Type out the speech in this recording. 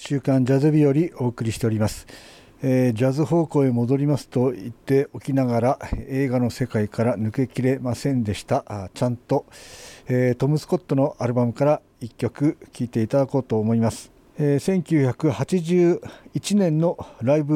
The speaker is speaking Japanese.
週刊ジャズ日よりお送りしております。ジャズ方向へ戻りますと言っておきながら映画の世界から抜けきれませんでした。ちゃんと、トム・スコットのアルバムから1曲聴いていただこうと思います。1981年のライブ